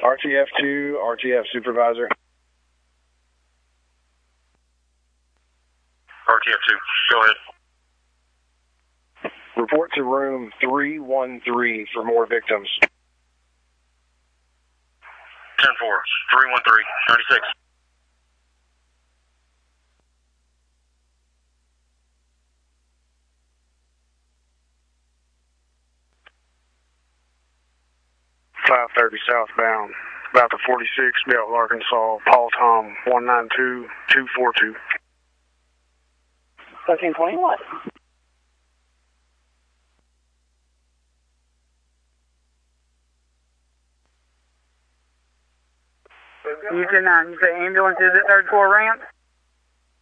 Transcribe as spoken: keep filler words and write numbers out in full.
R T F two, R T F supervisor. R T F two, go ahead. Report to room three one three for more victims. ten four, three one three, ninety-six. five thirty southbound, about the forty-six, Bell, Arkansas, Paul Tom, one nine two, two four two. thirteen twenty-one. You can, uh, you say ambulance is at third floor ramp?